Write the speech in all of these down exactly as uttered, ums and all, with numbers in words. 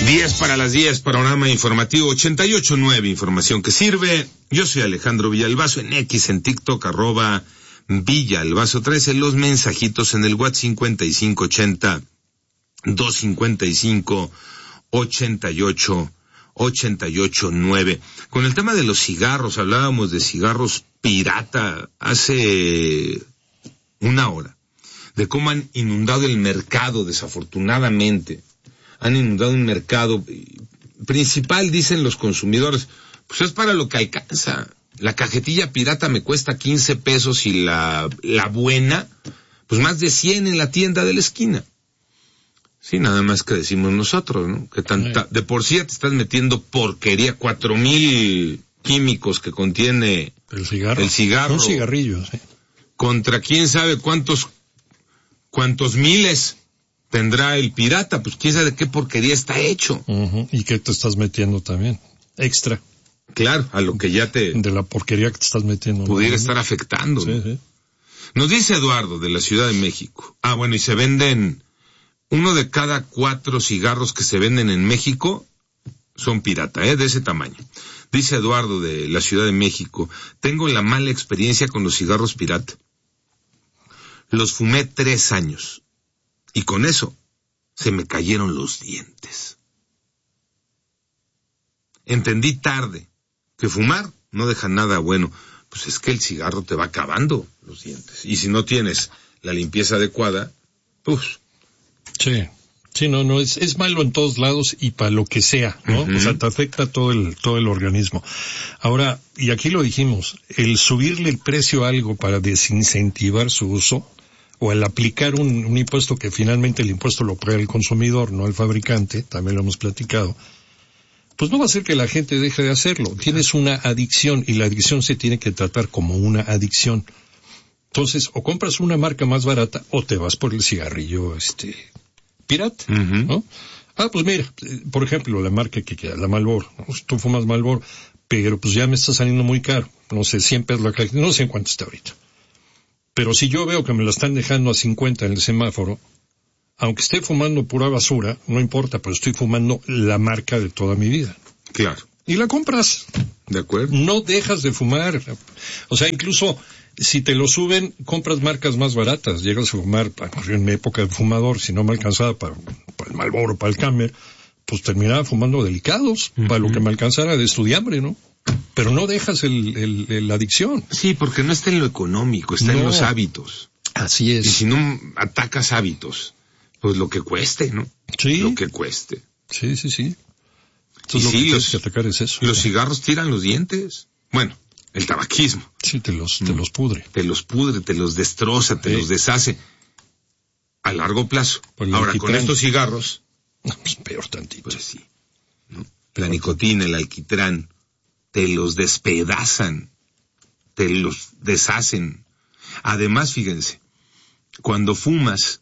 diez para las diez, panorama informativo ochenta y ocho nueve, información que sirve. Yo soy Alejandro Villalbazo, en X, en TikTok, arroba Villalbazo trece, los mensajitos en el WhatsApp cincuenta y cinco ochenta, doscientos cincuenta y cinco, ochenta y ocho, ochenta y ocho nueve. Con el tema de los cigarros, hablábamos de cigarros pirata hace una hora, de cómo han inundado el mercado, desafortunadamente. Han inundado un mercado principal, dicen los consumidores, pues es para lo que alcanza. La cajetilla pirata me cuesta quince pesos y la, la buena, pues más de cien en la tienda de la esquina. Sí, nada más que decimos nosotros, ¿no? Que tanta, de por sí te estás metiendo porquería, cuatro mil químicos que contiene el cigarro. El cigarro. Un cigarrillo, sí. Contra quién sabe cuántos, cuántos miles tendrá el pirata, pues quién sabe de qué porquería está hecho. Uh-huh. ¿Y qué te estás metiendo también? Extra. Claro, a lo que ya te... De la porquería que te estás metiendo. Pudiera ¿no? estar afectando. Sí, ¿no? sí. Nos dice Eduardo, de la Ciudad de México. Ah, bueno, y se venden... Uno de cada cuatro cigarros que se venden en México son pirata, ¿eh? De ese tamaño. Dice Eduardo, de la Ciudad de México. Tengo la mala experiencia con los cigarros pirata. Los fumé tres años. Y con eso, se me cayeron los dientes. Entendí tarde que fumar no deja nada bueno. Pues es que el cigarro te va acabando los dientes. Y si no tienes la limpieza adecuada, pues... Sí, sí, no, no, es, es malo en todos lados y para lo que sea, ¿no? Uh-huh. O sea, te afecta todo el, todo el organismo. Ahora, y aquí lo dijimos, el subirle el precio a algo para desincentivar su uso, o al aplicar un, un impuesto que finalmente el impuesto lo paga el consumidor, no el fabricante, también lo hemos platicado, pues no va a hacer que la gente deje de hacerlo. Tienes una adicción y la adicción se tiene que tratar como una adicción. Entonces, o compras una marca más barata o te vas por el cigarrillo este pirata, uh-huh. ¿no? Ah, pues mira, por ejemplo, la marca que queda, la Marlboro, ¿no? Tú fumas Marlboro, pero pues ya me está saliendo muy caro, no sé, cien pesos la caja, no sé en cuánto está ahorita. Pero si yo veo que me la están dejando a cincuenta en el semáforo, aunque esté fumando pura basura, no importa, pero estoy fumando la marca de toda mi vida. Claro. Y la compras. De acuerdo. No dejas de fumar. O sea, incluso si te lo suben, compras marcas más baratas. Llegas a fumar, en mi época de fumador, si no me alcanzaba para, para el Marlboro, para el Camel, pues terminaba fumando delicados, uh-huh. para lo que me alcanzara de estudiambre, ¿no? Pero no dejas el, el, el, la adicción. Sí, porque no está en lo económico, está no. en los hábitos. Así es. Y si no atacas hábitos, pues lo que cueste, ¿no? Sí. Lo que cueste. Sí, sí, sí. Entonces y lo sí, que los, tienes que atacar es eso. Los cigarros tiran los dientes. Bueno, el tabaquismo. Sí, te los, te los pudre. Te los pudre, te los destroza, te sí. los deshace. A largo plazo. Ahora, alquitrán. Con estos cigarros... No, pues peor tantito. Pues sí. ¿no? La nicotina, el alquitrán, te los despedazan, te los deshacen. Además, fíjense, cuando fumas,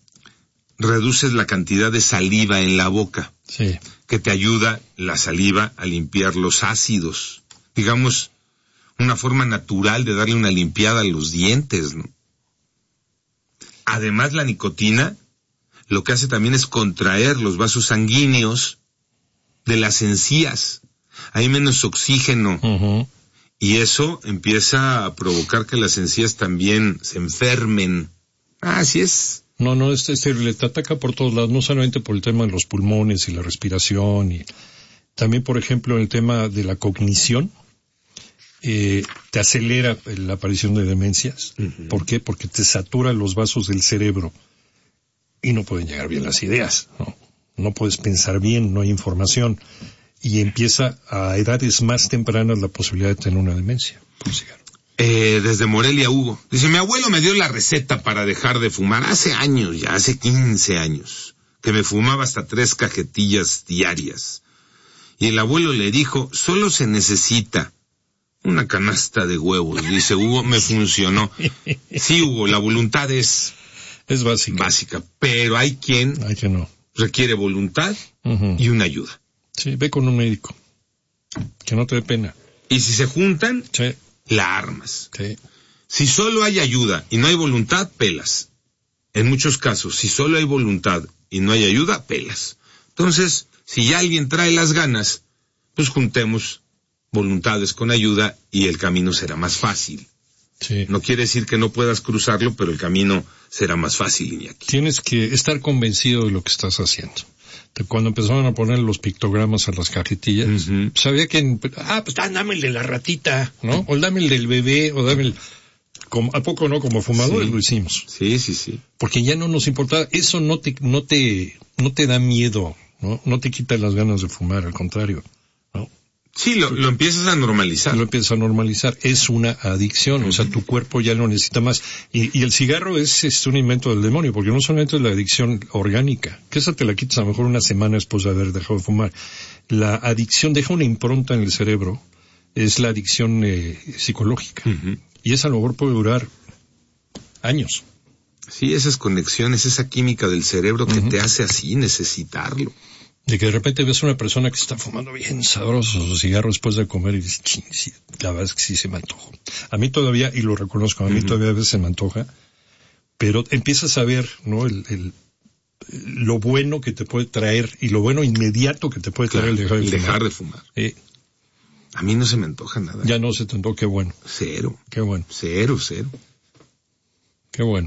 reduces la cantidad de saliva en la boca, sí. que te ayuda la saliva a limpiar los ácidos. Digamos, una forma natural de darle una limpiada a los dientes, ¿no? Además, la nicotina lo que hace también es contraer los vasos sanguíneos de las encías. Hay menos oxígeno. Uh-huh. Y eso empieza a provocar que las encías también se enfermen. Ah, así es. No, no, este, este le te ataca por todos lados, no solamente por el tema de los pulmones y la respiración, y también, por ejemplo, el tema de la cognición. Eh, te acelera la aparición de demencias. Uh-huh. ¿Por qué? Porque te satura los vasos del cerebro y no pueden llegar bien las ideas, ¿no? No puedes pensar bien, no hay información. Y empieza a edades más tempranas la posibilidad de tener una demencia por cigarro. Eh, desde Morelia, Hugo. Dice, mi abuelo me dio la receta para dejar de fumar hace años, ya hace quince años, que me fumaba hasta tres cajetillas diarias. Y el abuelo le dijo, solo se necesita una canasta de huevos. Dice, Hugo, me funcionó. Sí, Hugo, la voluntad es... Es básica. Básica, pero hay quien... Hay que no. Requiere voluntad uh-huh. y una ayuda. Sí, ve con un médico. Que no te dé pena. Y si se juntan, sí. la armas. Sí. Si solo hay ayuda y no hay voluntad, pelas. En muchos casos, si solo hay voluntad y no hay ayuda, pelas. Entonces, si ya alguien trae las ganas, pues juntemos voluntades con ayuda y el camino será más fácil. Sí. No quiere decir que no puedas cruzarlo, pero el camino será más fácil, Iñaki. Tienes que estar convencido de lo que estás haciendo. Cuando empezaron a poner los pictogramas a las cajetillas, uh-huh. sabía que, ah, pues dame el de la ratita, ¿no? O dame el del bebé, o dame el... Como, ¿a poco no? Como fumadores sí. lo hicimos. Sí, sí, sí. Porque ya no nos importaba. Eso no te, no te, no te da miedo, ¿no? No te quita las ganas de fumar, al contrario, ¿no? Sí, lo, lo empiezas a normalizar. Lo empiezas a normalizar. Es una adicción, uh-huh. o sea, tu cuerpo ya lo necesita más. Y, y el cigarro es, es un invento del demonio, porque no solamente es la adicción orgánica, que esa te la quitas a lo mejor una semana después de haber dejado de fumar. La adicción deja una impronta en el cerebro, es la adicción eh, psicológica. Uh-huh. Y esa a lo mejor puede durar años. Sí, esas conexiones, esa química del cerebro que uh-huh. te hace así necesitarlo. De que de repente ves a una persona que está fumando bien sabroso su cigarro después de comer y dices, ching, sí, la verdad es que sí se me antojó. A mí todavía, y lo reconozco, a mí uh-huh. todavía a veces se me antoja, pero empiezas a ver, ¿no? El, el, lo bueno que te puede traer y lo bueno inmediato que te puede traer claro, el dejar de el fumar. dejar de fumar. Eh, a mí no se me antoja nada. Ya no se te antoja, qué bueno. Cero. Qué bueno. Cero, cero. Qué bueno.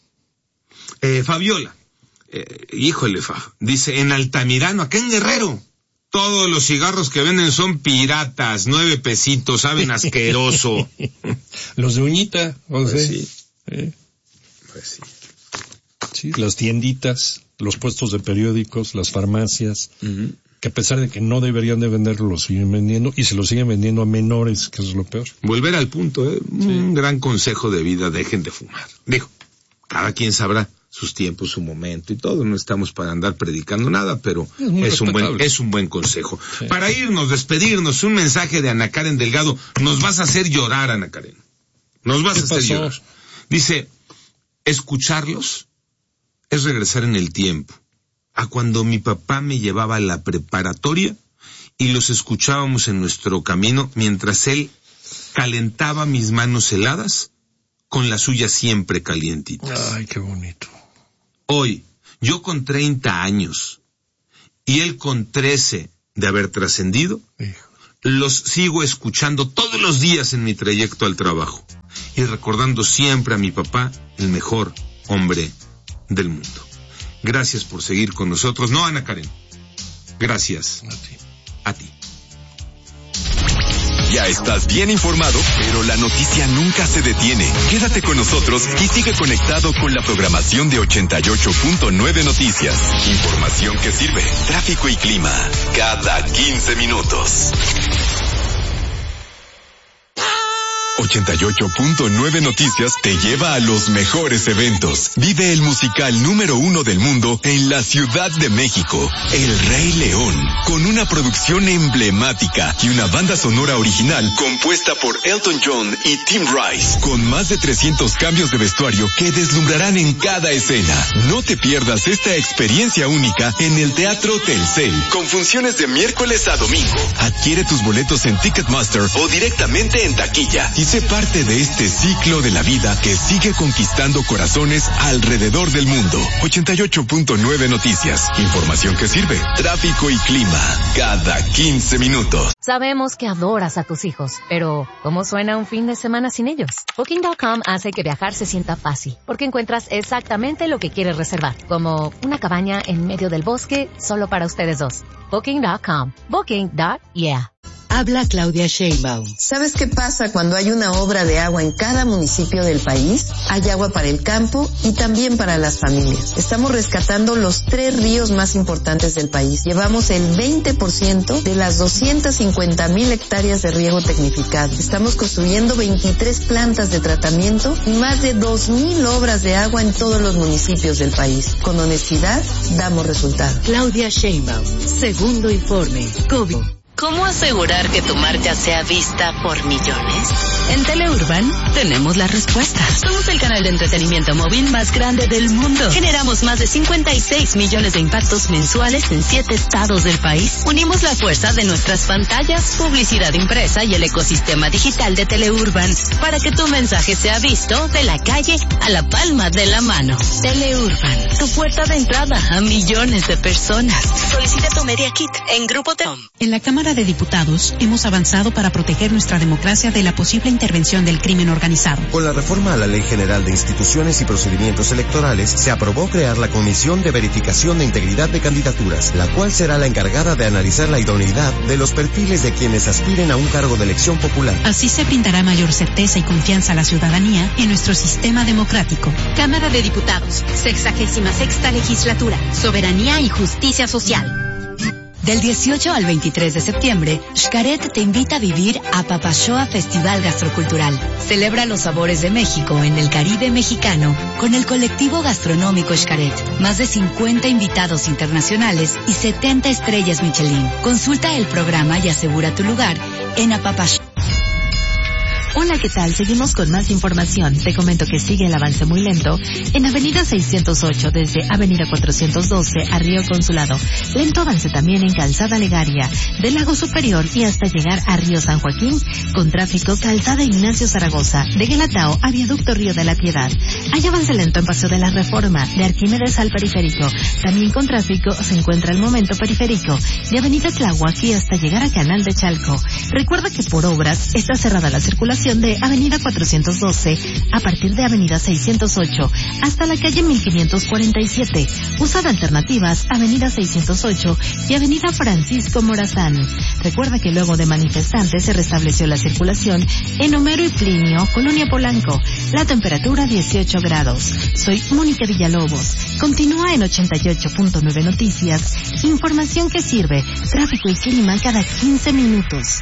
Eh, Fabiola. Eh, híjole, Fa, dice, en Altamirano, acá en Guerrero, todos los cigarros que venden son piratas, nueve pesitos, saben asqueroso. Los de uñita, o pues sea, sí. Eh. Pues sí. Sí, las tienditas, los puestos de periódicos, las farmacias, uh-huh. que a pesar de que no deberían de venderlo, lo siguen vendiendo, y se lo siguen vendiendo a menores, que es lo peor. Volver al punto, ¿eh? Sí. Un gran consejo de vida, dejen de fumar. Digo, cada quien sabrá sus tiempos, su momento y todo, no estamos para andar predicando nada, pero es, es un buen es un buen consejo. Sí. Para irnos, despedirnos, un mensaje de Ana Karen Delgado. Nos vas a hacer llorar, Ana Karen. Nos vas a hacer pasó? llorar. Dice, escucharlos es regresar en el tiempo, a cuando mi papá me llevaba a la preparatoria y los escuchábamos en nuestro camino mientras él calentaba mis manos heladas con las suyas siempre calientitas. Ay, qué bonito. Hoy, yo con treinta años y él con trece de haber trascendido, los sigo escuchando todos los días en mi trayecto al trabajo y recordando siempre a mi papá, el mejor hombre del mundo. Gracias por seguir con nosotros. No, Ana Karen. Gracias. A ti. A ti. Ya estás bien informado, pero la noticia nunca se detiene. Quédate con nosotros y sigue conectado con la programación de ochenta y ocho punto nueve Noticias. Información que sirve. Tráfico y clima. Cada quince minutos. ochenta y ocho punto nueve Noticias te lleva a los mejores eventos. Vive el musical número uno del mundo en la Ciudad de México, El Rey León, con una producción emblemática y una banda sonora original compuesta por Elton John y Tim Rice, con más de trescientos cambios de vestuario que deslumbrarán en cada escena. No te pierdas esta experiencia única en el Teatro Telcel, con funciones de miércoles a domingo. Adquiere tus boletos en Ticketmaster o directamente en taquilla y sé parte de este ciclo de la vida que sigue conquistando corazones alrededor del mundo. ochenta y ocho punto nueve Noticias. Información que sirve. Tráfico y clima. Cada quince minutos. Sabemos que adoras a tus hijos, pero ¿cómo suena un fin de semana sin ellos? Booking punto com hace que viajar se sienta fácil, porque encuentras exactamente lo que quieres reservar, como una cabaña en medio del bosque solo para ustedes dos. Booking punto com. Booking. Yeah. Habla Claudia Sheinbaum. ¿Sabes qué pasa cuando hay una obra de agua en cada municipio del país? Hay agua para el campo y también para las familias. Estamos rescatando los tres ríos más importantes del país. Llevamos el veinte por ciento de las doscientas cincuenta mil hectáreas de riego tecnificado. Estamos construyendo veintitrés plantas de tratamiento y más de dos mil obras de agua en todos los municipios del país. Con honestidad, damos resultados. Claudia Sheinbaum. Segundo informe. COVID. ¿Cómo asegurar que tu marca sea vista por millones? En Teleurban tenemos las respuestas. Somos el canal de entretenimiento móvil más grande del mundo. Generamos más de cincuenta y seis millones de impactos mensuales en siete estados del país. Unimos la fuerza de nuestras pantallas, publicidad impresa y el ecosistema digital de Teleurban para que tu mensaje sea visto de la calle a la palma de la mano. Teleurban, tu puerta de entrada a millones de personas. Solicita tu Media Kit en Grupo T E O M. En la Cámara de Diputados hemos avanzado para proteger nuestra democracia de la posible intervención del crimen organizado. Con la reforma a la Ley General de Instituciones y Procedimientos Electorales, se aprobó crear la Comisión de Verificación de Integridad de Candidaturas, la cual será la encargada de analizar la idoneidad de los perfiles de quienes aspiren a un cargo de elección popular. Así se brindará mayor certeza y confianza a la ciudadanía en nuestro sistema democrático. Cámara de Diputados, sexagésima sexta legislatura, soberanía y justicia social. Del dieciocho al veintitrés de septiembre, Xcaret te invita a vivir a Papashoa Festival Gastrocultural. Celebra los sabores de México en el Caribe mexicano con el colectivo gastronómico Xcaret. Más de cincuenta invitados internacionales y setenta estrellas Michelin. Consulta el programa y asegura tu lugar en Apapashoa. Hola, ¿qué tal? Seguimos con más información. Te comento que sigue el avance muy lento en Avenida seiscientos ocho desde Avenida cuatrocientos doce a Río Consulado. Lento avance también en Calzada Legaria del Lago Superior y hasta llegar a Río San Joaquín con tráfico Calzada Ignacio Zaragoza de Guelatao a Viaducto Río de la Piedad. Hay avance lento en Paseo de la Reforma de Arquímedes al Periférico. También con tráfico se encuentra el Momento Periférico de Avenida Tláhuac y hasta llegar a Canal de Chalco. Recuerda que por obras está cerrada la circulación de Avenida cuatrocientos doce a partir de Avenida seiscientos ocho hasta la calle mil quinientos cuarenta y siete. Usa de alternativas Avenida seiscientos ocho y Avenida Francisco Morazán. Recuerda que luego de manifestantes se restableció la circulación en Homero y Plinio, Colonia Polanco. La temperatura dieciocho grados. Soy Mónica Villalobos. Continúa en ochenta y ocho punto nueve Noticias. Información que sirve. Tráfico y clima cada quince minutos.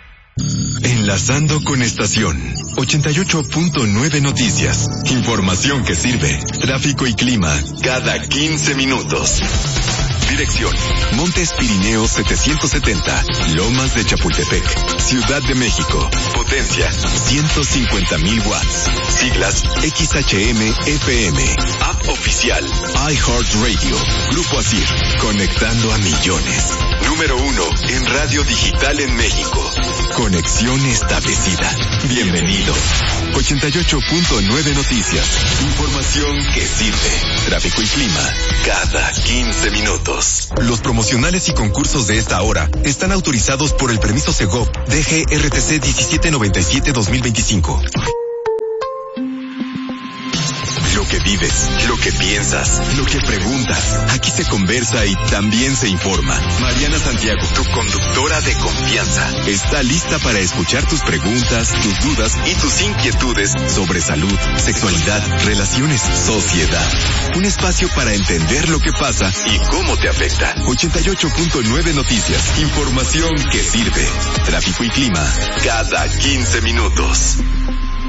Enlazando con estación ochenta y ocho punto nueve Noticias. Información que sirve. Tráfico y clima cada quince minutos. Dirección: Montes Pirineos setecientos setenta, Lomas de Chapultepec, Ciudad de México. Potencia ciento cincuenta mil watts. Siglas X H M F M. App oficial iHeartRadio. Grupo Asir, conectando a millones. Número uno en radio digital en México. Conexión establecida. Bienvenido. ochenta y ocho punto nueve Noticias. Información que sirve. Tráfico y clima cada quince minutos. Los promocionales y concursos de esta hora están autorizados por el permiso Segov D G R T C diecisiete noventa y siete dos mil veinticinco. Lo que vives, lo que piensas, lo que preguntas. Aquí se conversa y también se informa. Mariana Santiago, tu conductora de confianza, está lista para escuchar tus preguntas, tus dudas y tus inquietudes sobre salud, sexualidad, relaciones, sociedad. Un espacio para entender lo que pasa y cómo te afecta. ochenta y ocho punto nueve Noticias. Información que sirve. Tráfico y clima cada quince minutos.